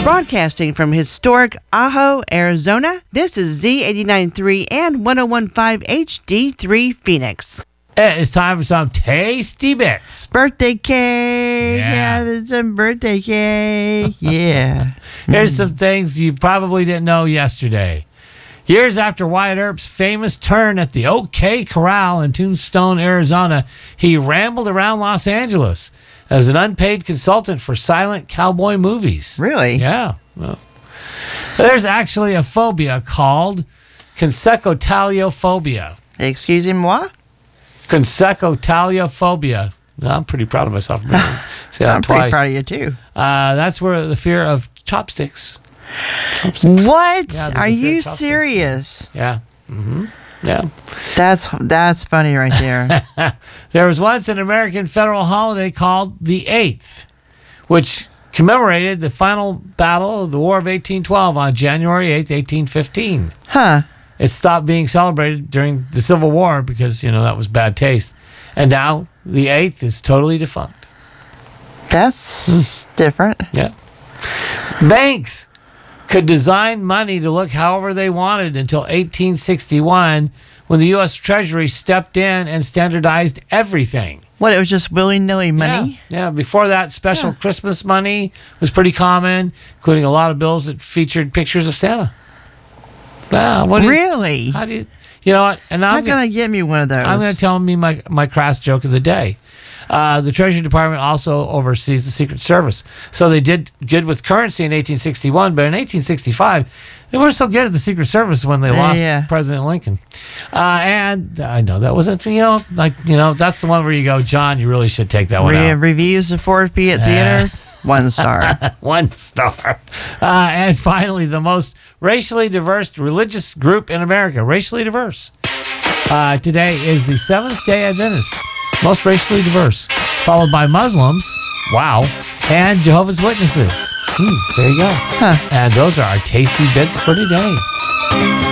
Broadcasting from historic Ajo, Arizona, this is Z89.3 and 101.5 HD3 Phoenix. It is time for some tasty bits. Birthday cake. Yeah. Having some birthday cake. Yeah. Here's some things you probably didn't know yesterday. Years after Wyatt Earp's famous turn at the OK Corral in Tombstone, Arizona, he rambled around Los Angeles as an unpaid consultant for silent cowboy movies. Really? Yeah. Well, there's actually a phobia called consecotaliophobia. Excusez-moi? Consecotaliophobia. I'm pretty proud of myself for say that I'm twice. pretty proud of you, too. That's where the fear of chopsticks. What? Yeah, Are there's a fear you of chopsticks. serious? Yeah. Mm-hmm. Yeah. That's funny right there. There was once an American federal holiday called the 8th, which commemorated the final battle of the War of 1812 on January 8th, 1815. Huh. It stopped being celebrated during the Civil War because, that was bad taste. And now the 8th is totally defunct. That's different. Yeah. Banks could design money to look however they wanted until 1861 when the U.S. Treasury stepped in and standardized everything. What, it was just willy-nilly money? Yeah. Before that, special Christmas money was pretty common, including a lot of bills that featured pictures of Santa. Really? How do you... You know what? And How can I get me one of those? I'm going to tell me my crass joke of the day. The Treasury Department also oversees the Secret Service. So they did good with currency in 1861, but in 1865, they weren't so good at the Secret Service when they lost President Lincoln. And I know that wasn't, that's the one where you go, John, you really should take that one out. Reviews of Ford Fiat Theater, 1 star. 1 star. And finally, the most racially diverse religious group in America, racially diverse. Today is the Seventh-day Adventists, most racially diverse, followed by Muslims, wow, and Jehovah's Witnesses. There you go. Huh. And those are our tasty bits for today.